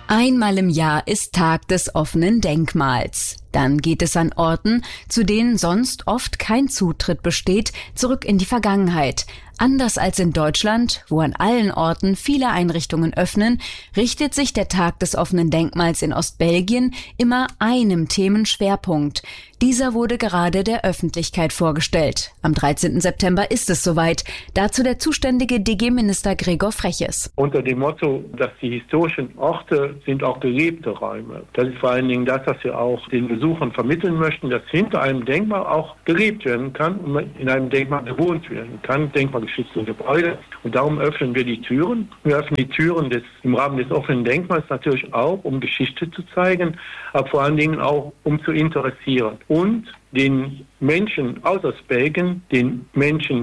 Einmal im Jahr ist Tag des offenen Denkmals. Dann geht es an Orten, zu denen sonst oft kein Zutritt besteht, zurück in die Vergangenheit. Anders als in Deutschland, wo an allen Orten viele Einrichtungen öffnen, richtet sich der Tag des offenen Denkmals in Ostbelgien immer einem Themenschwerpunkt. Dieser wurde gerade der Öffentlichkeit vorgestellt. Am 13. September ist es soweit. Dazu der zuständige DG-Minister Gregor Freches. Unter dem Motto, dass die historischen Orte sind auch gelebte Räume. Das ist vor allen Dingen das, was wir auch den Besuchern vermitteln möchten, dass hinter einem Denkmal auch gelebt werden kann und in einem Denkmal gewohnt werden kann. Denkmalgeschützte Gebäude. Und darum öffnen wir die Türen. Wir öffnen die Türen im Rahmen des offenen Denkmals natürlich auch, um Geschichte zu zeigen, aber vor allen Dingen auch, um zu interessieren. Und den Menschen aus Ostbelgien, den Menschen,